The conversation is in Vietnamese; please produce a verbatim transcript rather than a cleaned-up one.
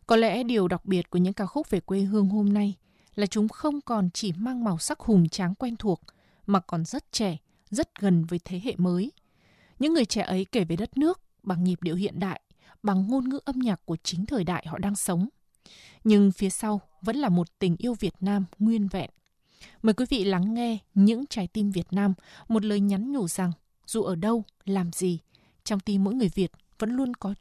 Có lẽ điều đặc biệt của những ca khúc về quê hương hôm nay là chúng không còn chỉ mang màu sắc hùng tráng quen thuộc, mà còn rất trẻ, rất gần với thế hệ mới. Những người trẻ ấy kể về đất nước bằng nhịp điệu hiện đại, bằng ngôn ngữ âm nhạc của chính thời đại họ đang sống. Nhưng phía sau vẫn là một tình yêu Việt Nam nguyên vẹn. Mời quý vị lắng nghe Những trái tim Việt Nam, một lời nhắn nhủ rằng dù ở đâu, làm gì, trong tim mỗi người Việt vẫn luôn có